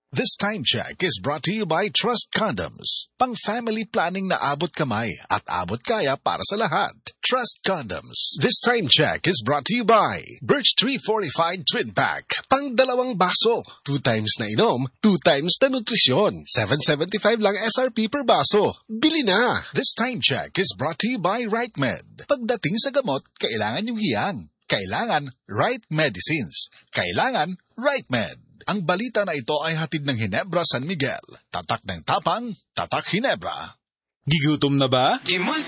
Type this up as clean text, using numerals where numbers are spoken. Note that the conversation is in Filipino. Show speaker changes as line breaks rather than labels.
This time check is brought to you by Trust Condoms. Pang-family planning na abot kamay at abot kaya para sa lahat. Trust Condoms. This time check is brought to you by Birch Tree Fortified Twin Pack. Pang-dalawang baso. 2 times na inom, 2 times na nutrisyon. $7.75 lang SRP per baso. Bili na! This time check is brought to you by RightMed. Pagdating sa gamot, kailangan yung hiyang. Kailangan Right Medicines. Kailangan RightMed. Ang balita na ito ay hatid ng Ginebra San Miguel. Tatak ng tapang, tatak Ginebra.
Gigutom na ba?